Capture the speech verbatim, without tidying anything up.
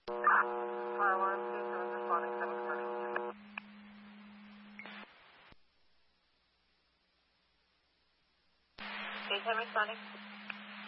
Fire alarm station is responding, seven commercial. Daytime responding.